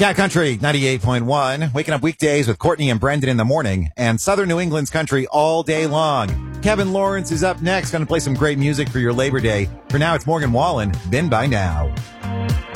Cat Country 98.1, waking up weekdays with Courtney and Brendan in the morning, and Southern New England's country all day long. Kevin Lawrence is up next, going to play some great music for your Labor Day. For now, it's Morgan Wallen, Been By Now.